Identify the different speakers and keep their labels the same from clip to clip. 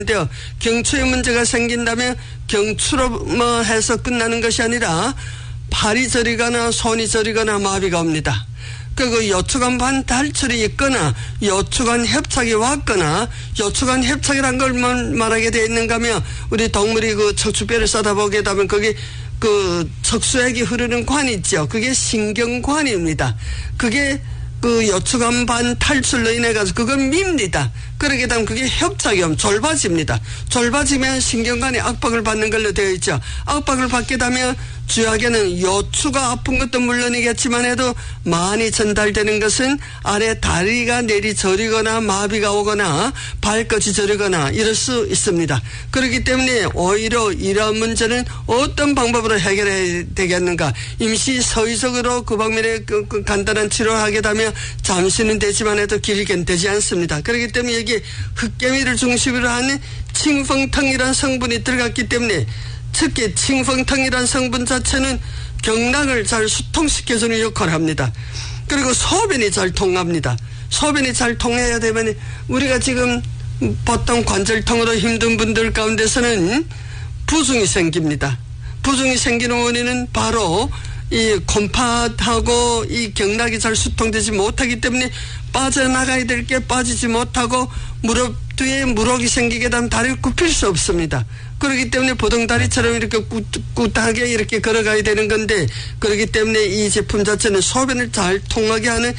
Speaker 1: 인데요. 경추에 문제가 생긴다면 경추로 뭐 해서 끝나는 것이 아니라 팔이 저리거나 손이 저리거나 마비가 옵니다. 그리고 요추관 반탈출이 있거나 요추관 협착이 왔거나 요추관 협착이란 걸 말하게 되어 있는가 하면 우리 동물이 그 척추뼈를 쏟아보게 되면 거기 그 척수액이 흐르는 관이 있죠. 그게 신경관입니다. 그게 그 요추관 반 탈출로 인해 가지고 그건 밉니다. 그러게 되면 그게 협착이 오면 졸바집니다. 졸바지면 신경관이 압박을 받는 걸로 되어 있죠. 압박을 받게 되면 주약에는 요추가 아픈 것도 물론이겠지만 해도 많이 전달되는 것은 아래 다리가 내리 저리거나 마비가 오거나 발끝이 저리거나 이럴 수 있습니다. 그렇기 때문에 오히려 이러한 문제는 어떤 방법으로 해결해야 되겠는가. 임시 서의적으로 그 방면에 그 간단한 치료를 하게 되면 잠시는 되지만 해도 길게는 되지 않습니다. 그렇기 때문에 여기 흑개미를 중심으로 하는 칭펑탕이라는 성분이 들어갔기 때문에 특히 칭펑탕이라는 성분 자체는 경락을 잘 수통시켜주는 역할을 합니다. 그리고 소변이 잘 통합니다. 소변이 잘 통해야 되면 우리가 지금 보통 관절통으로 힘든 분들 가운데서는 부종이 생깁니다. 부종이 생기는 원인은 바로 이 곰팥하고 이 경락이 잘 수통되지 못하기 때문에 빠져나가야 될 게 빠지지 못하고 무릎 뒤에 무럭이 생기게 되면 다리를 굽힐 수 없습니다. 그렇기 때문에 보동다리처럼 이렇게 꿋꿋하게 이렇게 걸어가야 되는 건데 그렇기 때문에 이 제품 자체는 소변을 잘 통하게 하는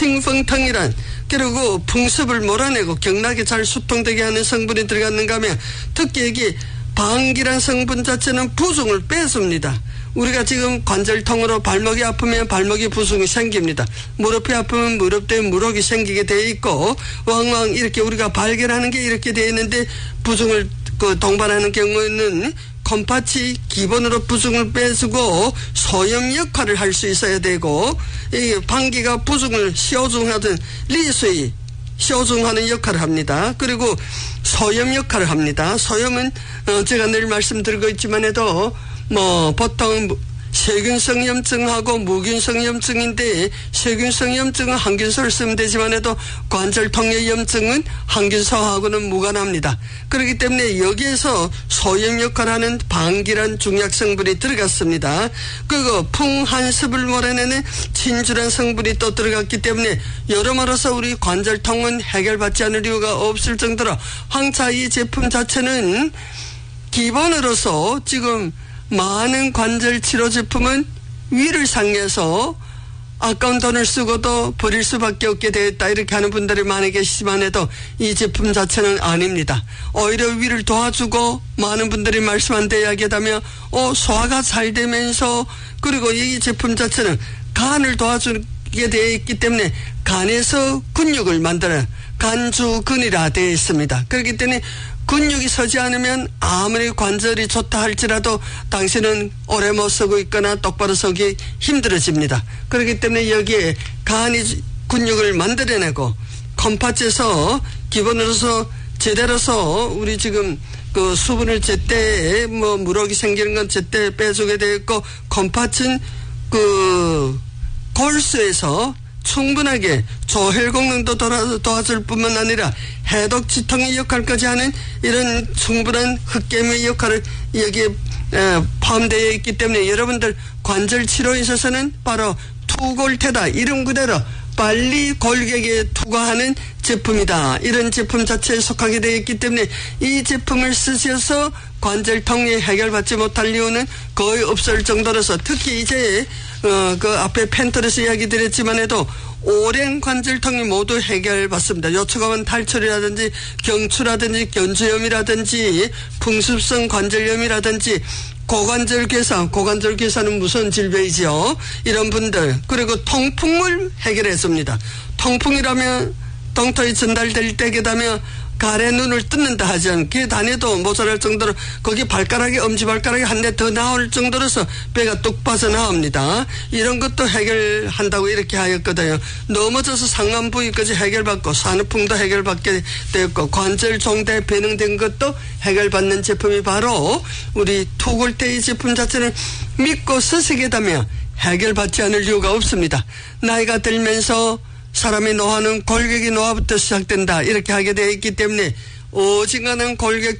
Speaker 1: 칭펑탕이란 그리고 풍습을 몰아내고 경락이 잘 수통되게 하는 성분이 들어갔는가 하면 특히 여기 방기란 성분 자체는 부종을 뺏습니다. 우리가 지금 관절통으로 발목이 아프면 발목에 부종이 생깁니다. 무릎이 아프면 무릎에 무럭이 생기게 되어 있고 왕왕 이렇게 우리가 발견하는 게 이렇게 되어 있는데 부종을 그 동반하는 경우에는 곰팥이 기본으로 부종을 빼주고 소염 역할을 할 수 있어야 되고 이 방기가 부종을 시오중하든 리수이 시오중하는 역할을 합니다. 그리고 소염 역할을 합니다. 소염은 제가 늘 말씀드리고 있지만 해도 뭐 보통 세균성 염증하고 무균성 염증인데 세균성 염증은 항균소를 쓰면 되지만 해도 관절통의 염증은 항균소하고는 무관합니다. 그렇기 때문에 여기에서 소염 역할을 하는 방기란 중약 성분이 들어갔습니다. 그리고 풍한습을 몰아내는 진주란 성분이 또 들어갔기 때문에 여러모로서 우리 관절통은 해결받지 않을 이유가 없을 정도로 황차 이 제품 자체는 기본으로서 지금 많은 관절 치료 제품은 위를 상해서 아까운 돈을 쓰고도 버릴 수밖에 없게 되었다 이렇게 하는 분들이 많이 계시지만 해도 이 제품 자체는 아닙니다. 오히려 위를 도와주고 많은 분들이 말씀한테 이야기하다면 소화가 잘 되면서 그리고 이 제품 자체는 간을 도와주게 되어 있기 때문에 간에서 근육을 만드는 간주근이라 되어 있습니다. 그렇기 때문에 근육이 서지 않으면 아무리 관절이 좋다 할지라도 당신은 오래 못 서고 있거나 똑바로 서기 힘들어집니다. 그렇기 때문에 여기에 간이 근육을 만들어내고 컴팥에서 기본으로서 제대로서 우리 지금 그 수분을 제때 뭐 무럭이 생기는 건 제때 빼주게 되어 있고 컴팥은 그 골수에서 충분하게 조혈功能도 도와줄 뿐만 아니라 해독 지통의 역할까지 하는 이런 충분한 흑개미의 역할을 여기에 포함되어 있기 때문에 여러분들 관절 치료에 있어서는 바로 투골테다 이름 그대로 빨리 골격에 투과하는 제품이다. 이런 제품 자체에 속하게 되어 있기 때문에 이 제품을 쓰셔서 관절통에 해결받지 못할 이유는 거의 없을 정도로서 특히 이제 그 앞에 펜터에서 이야기 드렸지만 해도 오랜 관절통이 모두 해결받습니다. 요추관 탈출이라든지 경추라든지 견주염이라든지 풍습성 관절염이라든지 고관절괴사는 무슨 질병이죠. 이런 분들 그리고 통풍을 해결해 줍니다. 통풍이라면 동토에 전달될 때게 되면 가래 눈을 뜯는다 하죠. 그 다녀도 모자랄 정도로 거기 발가락이 엄지발가락이 한 대 더 나올 정도로서 뼈가 뚝 빠져나옵니다. 이런 것도 해결한다고 이렇게 하였거든요. 넘어져서 상안 부위까지 해결받고 산후풍도 해결받게 되었고 관절 종대 변형된 것도 해결받는 제품이 바로 우리 투골테이 제품 자체는 믿고 쓰시게 되면 해결받지 않을 이유가 없습니다. 나이가 들면서 사람의 노화는 골격의 노화부터 시작된다 이렇게 하게 되어 있기 때문에 어지간한 골격